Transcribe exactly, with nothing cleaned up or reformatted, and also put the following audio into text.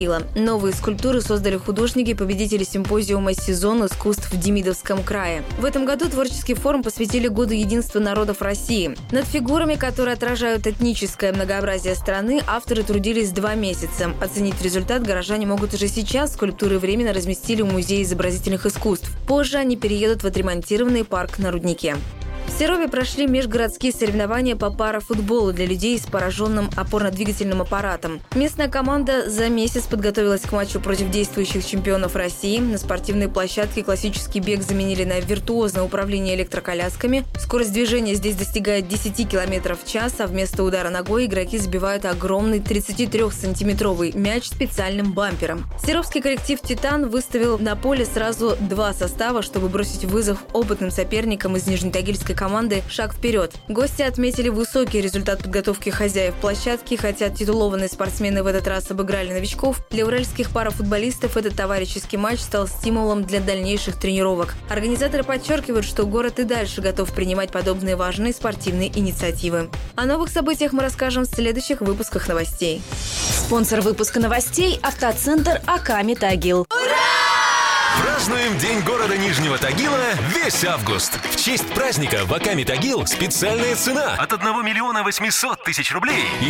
Новые скульптуры создали художники, победители симпозиума «Сезон искусств» в Демидовском крае. В этом году творческий форум посвятили Году единства народов России. Над фигурами, которые отражают этническое многообразие страны, авторы трудились два месяца. Оценить результат горожане могут уже сейчас. Скульптуры временно разместили в Музее изобразительных искусств. Позже они переедут в отремонтированный парк на Руднике. В Серове прошли межгородские соревнования по парафутболу для людей с пораженным опорно-двигательным аппаратом. Местная команда за месяц подготовилась к матчу против действующих чемпионов России. На спортивной площадке классический бег заменили на виртуозное управление электроколясками. Скорость движения здесь достигает десять километров в час, а вместо удара ногой игроки забивают огромный тридцатитрёхсантиметровый мяч специальным бампером. Серовский коллектив «Титан» выставил на поле сразу два состава, чтобы бросить вызов опытным соперникам из Нижнетагильской команды «Шаг вперед». Гости отметили высокий результат подготовки хозяев площадки. Хотя титулованные спортсмены в этот раз обыграли новичков, для уральских парафутболистов этот товарищеский матч стал стимулом для дальнейших тренировок. Организаторы подчеркивают, что город и дальше готов принимать подобные важные спортивные инициативы. О новых событиях мы расскажем в следующих выпусках новостей. Спонсор выпуска новостей – автоцентр «Аками Тагил». Празднуем День города Нижнего Тагила весь август. В честь праздника в Аками Тагил специальная цена от одного миллиона восьмисот тысяч рублей и